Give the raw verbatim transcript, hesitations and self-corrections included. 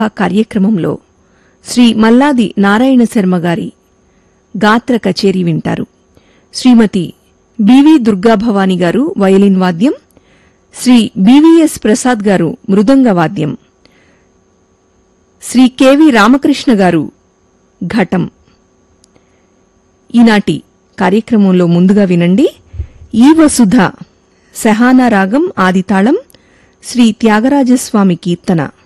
ఆ కార్యక్రమంలో శ్రీ మల్లాది నారాయణ శర్మ గారి గాత్ర కచేరీ వింటారు. శ్రీమతి బివి దుర్గాభవాని గారు వయలిన్ వాద్యం, శ్రీ బివిఎస్ ప్రసాద్ గారు మృదంగ వాద్యం, శ్రీ కెవి రామకృష్ణ గారు ఘటం. ఈనాటి కార్యక్రమంలో ముందుగా వినండి ఈ వసుధ సహానా రాగం ఆదితాళం శ్రీ త్యాగరాజస్వామి కీర్తన.